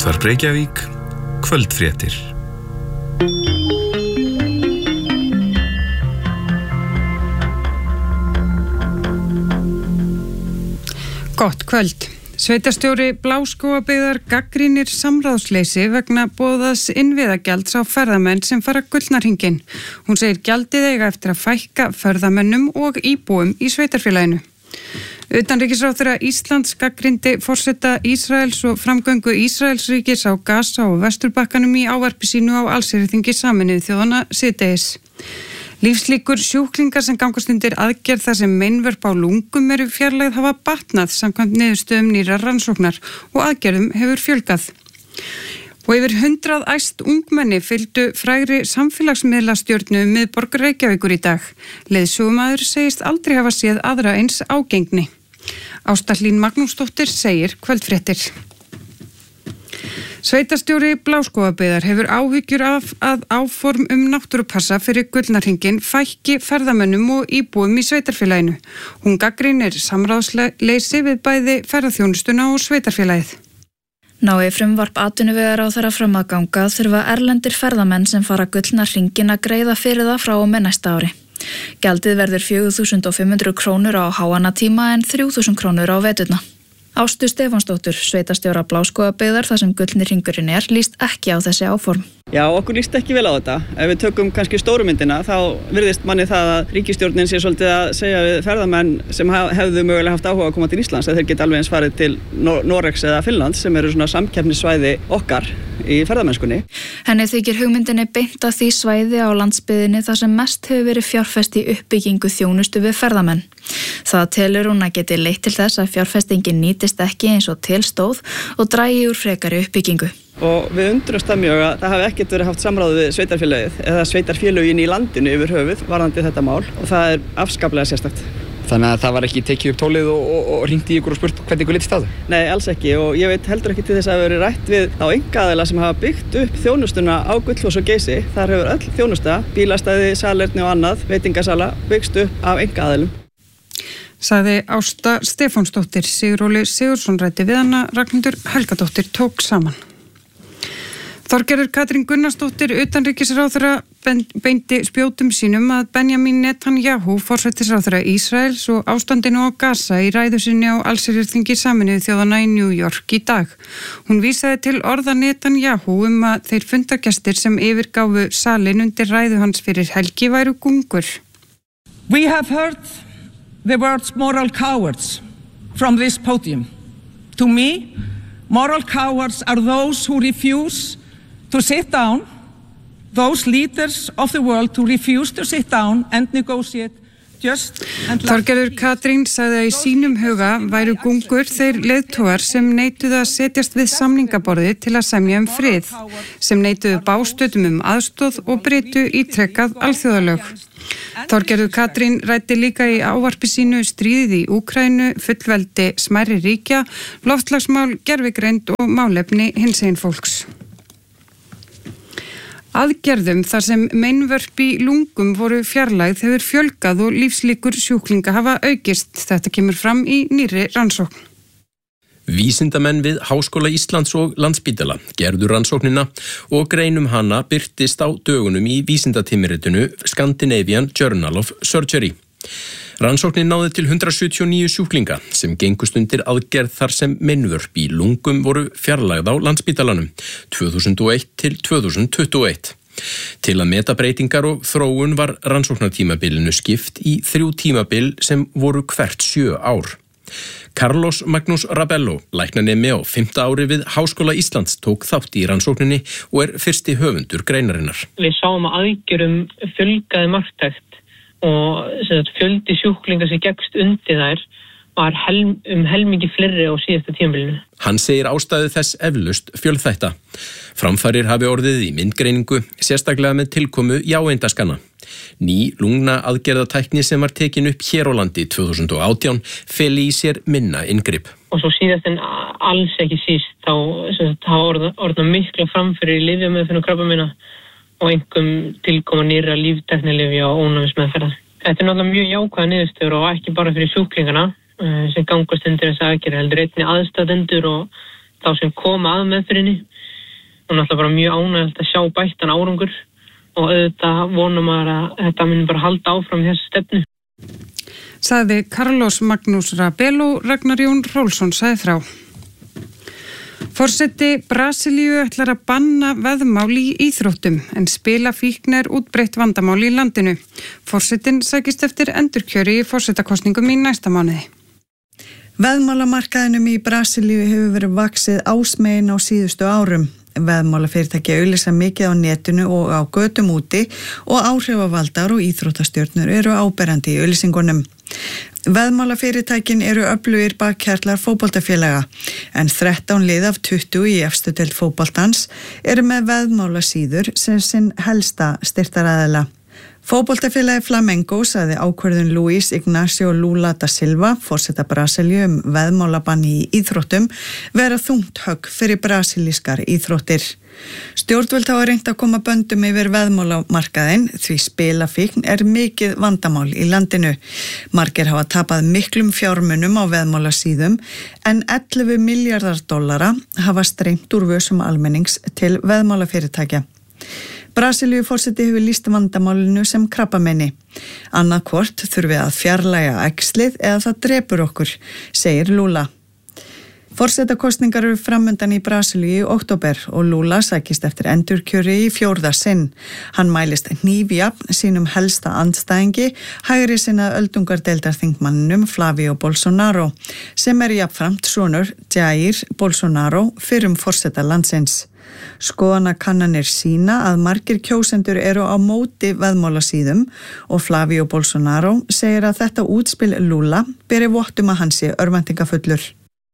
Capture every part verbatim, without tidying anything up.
Útvarp Reykjavík, kvöldfréttir. Gott kvöld. Sveitarstjóri Bláskógabyggðar gagnrýnir samráðsleysi vegna boðaðs innviðagjalds á ferðamenn sem fara Gullna-hringinn. Hún segir gjaldið eiga eftir að fækka ferðamönnum og íbúum í sveitarfélaginu. Utanríkisráðherra Íslands gagnrýndi forseta Ísraels og framgöngu Ísraelsríkis á Gaza og Vesturbakkanum í ávarpi sínu á allsherjarþingi Sameinuðu þjóðanna síðdegis. Lífslíkur sjúklingar sem gangast undir aðgerð þar sem meinvörp á lungum eru fjarlægð hafa batnað samkvæmt niðurstöðum nýrrar rannsóknar og aðgerðum hefur fjölgað. Og yfir hundrað æst ungmenni fylgdu frægri samfélagsmiðlastjörnu um miðborg Reykjavíkur í dag. Leiðsögumaður segist aldrei hafa séð aðra eins ágengni. Ásta Hlín Magnúsdóttir segir kvöldfréttir. Sveitarstjóri Bláskógabyggðar hefur áhyggjur af að áform um náttúrupassa fyrir Gullna-hringinn fækki ferðamönnum og íbúum í sveitarfélaginu. Hún gagnrýnir samráðsleysi við bæði ferðaþjónustuna og sveitarfélagið. Nái frumvarp atvinnuvegaráðherra fram að ganga þurfa erlendir ferðamenn sem fara Gullna-hringinn að greiða fyrir það frá og með næsta ári. Gjaldið verður fjögur þúsund fimm hundruð krónur á háannatíma en þrjú þúsund krónur á veturna. Ástu Stefánsdóttur, sveitarstjóra Bláskógabyggðar þar sem Gullni hringurinn er, líst ekki á þessi áform. Já, okkur líst ekki vel á þetta. Ef við tökum kannski stóru myndina, þá virðist manni það að ríkisstjórnin sé svolítið að segja við ferðamenn sem hefðu mögulega haft áhuga að koma til Íslands að þeir geta alveg eins farið til Noregs eða Finnlands sem eru svona samkeppnissvæði okkar í ferðamennskunni. Henni þykir hugmyndinni beint að því svæði á landsbyggðinni þar sem mest hefur verið fjárfest í uppbyggingu þjónustu við ferðamenn. Það telur hún að geti leitt til þess að fjárfestingin nýtist ekki eins og til stóð og dragi úr frekari uppbyggingu. Og við undrumst það mjög að það hafi ekkert verið haft samráð við sveitarfélagið eða sveitarfélögin í landinu yfir höfuð varðandi þetta mál og það er afskaplega sérstakt. Þannig að það var ekki tekið upp tólið og, og, og hringt í ykkur og spurt hvernig ykkur litist á það? Nei, alls ekki og ég veit heldur ekki til þess að það verið rætt við þá einkaaðila sem hafa byggt upp þjónustuna á Gullfoss og Geysi. Þar hefur öll þjónusta, bílastæði, salerni og annað, veitingasala byggst upp af einkaaðilum. Sagði Ásta Stefánsdóttir. Siguróli Sigurðsson ræddi við hana, Ragnhildur Helgadóttir tók saman. Þorgerður Katrín Gunnarsdóttir, utanríkisráðherra, beindi spjótum sínum að Benjamin Netanyahu, forsætisráðherra Ísraels og ástandinu á Gaza í ræðu sinni á allsherjarþingi Sameinuðu þjóðanna í New York í dag. Hún vísaði til orða Netanyahu um að þeir fundargestir sem yfirgáfu salinn undir ræðu hans fyrir helgi væru gungur. We have heard the words moral cowards from this podium. To me, moral cowards are those who refuse to sit down, those leaders of the world who refuse to sit down and negotiate just and... Þorgerður Katrín sagði að í sínum huga væru gungur þeir leiðtogar sem neituðu að setjast við samningaborði til að semja um frið, sem neituðu bástöðum um aðstoð og breytu ítrekkað alþjóðalög. Þorgerður Katrín ræddi líka í ávarpi sínu stríðið í Úkraínu, fullveldi smærri ríkja, loftslagsmál, gervigreind og málefni hinsegin fólks. Aðgerðum þar sem meinvörp í lungum voru fjarlægð hefur fjölgað og lífslíkur sjúklinga hafa aukist. Þetta kemur fram í nýrri rannsókn. Vísindamenn við Háskóla Íslands og Landspítala gerðu rannsóknina og greinum hana birtist á dögunum í vísindatímaritinu Scandinavian Journal of Surgery. Rannsóknin náði til hundrað sjötíu og níu sjúklinga sem gengust undir aðgerð þar sem meinvörp í lungum voru fjarlægð á Landspítalanum tvö þúsund og eitt til tvö þúsund tuttugu og eitt. Til að meta breytingar og þróun var rannsóknartímabilinu skipt í þrjú tímabil sem voru hvert sjö ár. Carlos Magnús Rabello, læknanemi á fimmta ári við Háskóla Íslands, tók þátt í rannsókninni og er fyrsti höfundur greinarinnar. Við sáum að aðgerðum fjölgaði marktækt og fjöldi sjúklinga sem gekkst undir þær var helm, um helmingi fleiri á síðasta tímabilinu. Hann segir ástæðu þess eflaust fjölþætta. Framfarir hafi orðið í myndgreiningu, sérstaklega með tilkomu jáeindaskanna. Ný lungna aðgerðatækni sem var tekin upp hér á landi tvö þúsund og átján feli í sér minna inngrip. Og svo síðast en alls ekki síst þá hafa orða, orða mikla framfarir í lyfjameðferð og krabbameina og einkum tilkoma nýrra líftæknilyfja og ónæmismeðferða. Þetta er náttúrulega mjög jákvæða niðurstöður og ekki bara fyrir sjúklingana sem gangast undir þessa aðgerð, heldur einnig aðstandendur og þá sem koma að meðferðinni og náttúrulega bara mjög ánægjulegt að sjá bættan árangur og auðvitað vonum maður að þetta mun bara halda áfram þessu stefnu. Sagði Carlos Magnús Rabelo, Ragnar Jón Rólfsson sagði frá. Forseti Brasilíu ætlar að banna veðmál í íþróttum en spilafíkn er útbreitt vandamál í landinu. Forsetinn sækist eftir endurkjöri í forsetakosningum í næsta mánuði. Veðmálamarkaðinum í Brasilíu hefur verið vaxið ásmegin á síðustu árum. Veðmálafyrirtæki auglýsa mikið á netinu og á götum úti og áhrifavaldar og íþróttastjörnur eru áberandi í auglýsingunum. Veðmálafyrirtækin eru öflugir bakkjarlar fótboltafélaga en þrettán lið af tuttugu í efstu deild fótboltans eru með veðmálasíður sem sinn helsta styrktaraðila. Fótboltafélagi Flamengo sagði ákvörðun Luís Ignacio Lula da Silva, forseta Brasilíu um veðmálabann í íþróttum, vera þungt högg fyrir brasilískar íþróttir. Stjórnvöld hafa reynt að koma böndum yfir veðmálamarkaðinn því spilafíkn er mikið vandamál í landinu. Margir hafa tapað miklum fjármunum á veðmálasíðum en ellefu milljarðar dollara hafa streymt úr vösum almennings til veðmálafyrirtækja. Brasilíu forseti hefur lýst vandamálinu sem krabbamenni. Annað hvort þurfi að fjarlæga æxlið eða það drepur okkur, segir Lula. Forsetakosningar eru framundan í Brasilíu í október og Lula sækist eftir endurkjöri í fjórða sinn. Hann mælist hnífjafn sínum helsta andstæðingi, hægri sinna öldungardeildarþingmanninum Flavio Bolsonaro, sem er jafnframt sonur Jair Bolsonaro fyrrum forseta landsins. Skoðanakannanir sýna að margir kjósendur eru á móti veðmálasíðum og Flavio Bolsonaro segir að þetta útspil Lula beri vottum að hann sé örvæntingafullur.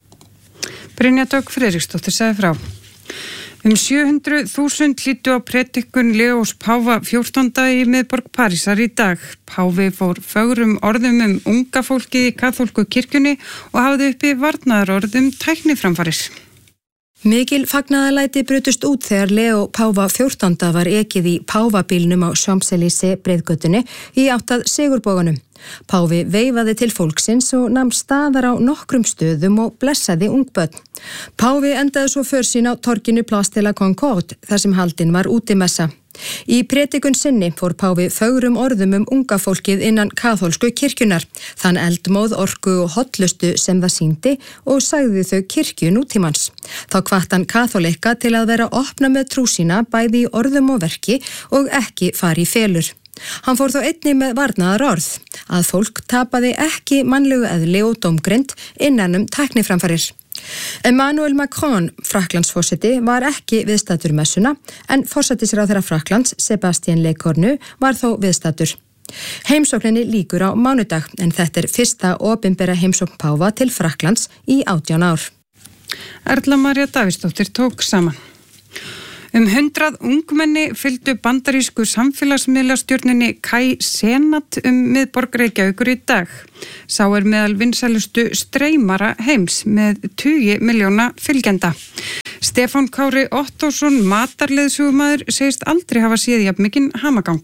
Brynja Dögg Friðriksdóttir sagði frá. Um sjö hundruð þúsund hlýddu á predikun Leós Páfa fjórtánda í miðborg Parísar í dag. Páfi fór fögrum orðum um unga fólkið í kaþólsku kirkjunni og hafði uppi varnaðarorð um tækniframfarir. Mikil fagnaðarlæti brutust út þegar Leó Páfa fjórtánda var ekið í Páfabílnum á Champs-Élysées breiðgötunni í átt að Sigurboganum. Páfi veifaði til fólksins og nam staðar á nokkrum stöðum og blessaði ungbörn. Páfi endaði svo för sín á torginu Place de la Concorde þar sem haldin var útimessa. Í predikun sinni fór Páfi fögrum orðum um unga fólkið innan kaþólsku kirkjunar, þann eldmóð, orku og hollustu sem það sýndi og sagði þau kirkju nútímans. Þá hvatt hann kaþólika til að vera opna með trú sína bæði í orðum og verki og ekki fari í felur. Hann fór þó einnig með varnaðar orð, að fólk tapaði ekki mannlegu eðli og dómgreind innan um tækniframfarir. Emmanuel Macron, Frakklandsforseti, var ekki viðstaddur messuna en forsætisráðherra Frakklands, Sébastien Lecornu, var þó viðstaddur. Heimsókninni lýkur á mánudag en þetta er fyrsta opinbera heimsókn Páfa til Frakklands í átján ár. Erla María Davíðsdóttir tók saman. Um hundrað ungmenni fylgdu bandarísku samfélagsmiðlastjörninni Kai Cenat um miðborg Reykjavíkur í dag. Sá er meðal vinsælustu streymara heims með tugi milljóna fylgjenda. Stefán Kári Ottósson, matarleiðsögumaður, segist aldrei hafa séð jafn mikinn hamagang.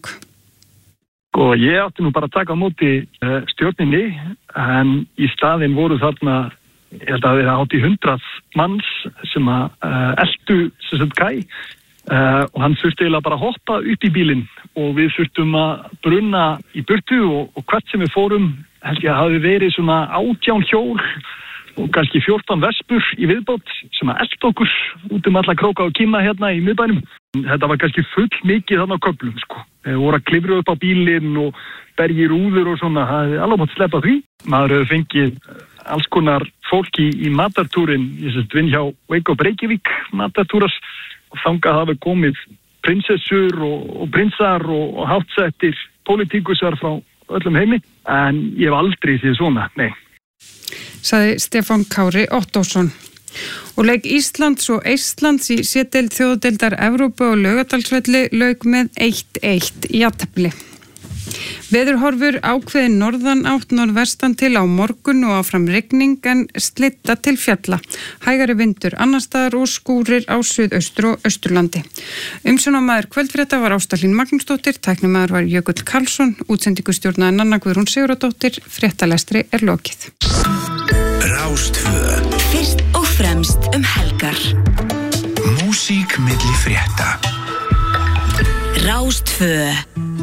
Og ég átti nú bara að taka á móti uh, stjörninni en í staðinn voru þarna, ég held að það er hátt í hundrað manns sem að uh, eltu sem sagt Kai uh, og hann þurfti eiginlega bara að hoppa upp í bílinn og við þurftum að brunna í burtu og, og hvert sem við fórum held ég að hafi verið svona átján hjól og kannski fjórtán vespur í viðbót sem að elta okkur út um alla króka og kima hérna í miðbænum. Þetta var kannski full mikið þarna á köflum sko. Við vorum að klifra upp á bílinn og bergi rúður og svona, það hefði alveg mátt sleppa því. Maður hefur fengið alls konar fólki í matartúrin, ég sést vinn hjá Wake Up Reykjavík matartúras og þangað hafi komið prinsessur og, og prinsar og, og hátsettir pólitíkusar frá öllum heimi en ég hef aldrei séð svona, nei. Sagði Stefán Kári Ottósson. Og leik Íslands og Eistlands í C-deild þjóðadeildar Evrópu og Laugardalsvelli lauk með eitt eitt jafntefli. Veðurhorfur ákveðin norðan átt norðvestan til á morgun og áfram rigning en slitta til fjalla. Hægari vindur annars staðar og skúrir á suðaustur og austurlandi. Umsjónarmaður kvöldfrétta var Ásta Hlín Magnúsdóttir, tæknimaður var Jökull Karlsson, útsendingustjórnaði Nanna Guðrún Sigurðardóttir, fréttalestri er lokið. Rástvö. Fyrst og fremst um helgar. Músík milli frétta. Rás tvö.